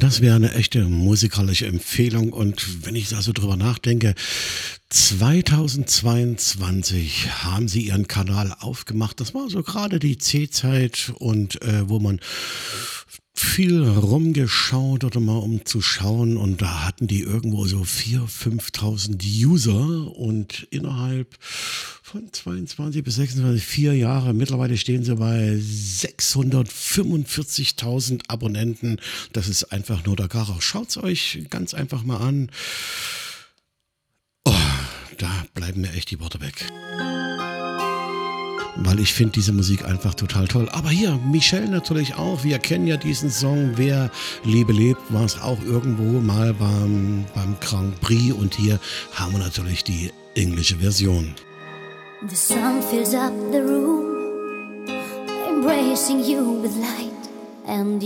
Das wäre eine echte musikalische Empfehlung und wenn ich da so drüber nachdenke, 2022 haben sie ihren Kanal aufgemacht. Das war so gerade die C-Zeit und wo man viel rumgeschaut oder mal um zu schauen und da hatten die irgendwo so 4.000, 5.000 User und innerhalb von 22 bis 26, 4 Jahre, mittlerweile stehen sie bei 645.000 Abonnenten. Das ist einfach nur der Kracher. Schaut's euch ganz einfach mal an. Oh, da bleiben mir echt die Worte weg. Weil ich finde diese Musik einfach total toll. Aber hier, Michelle natürlich auch. Wir kennen ja diesen Song. Wer Liebe lebt, war es auch irgendwo mal beim Grand Prix. Und hier haben wir natürlich die englische Version. The sun fills up the room, embracing you with light and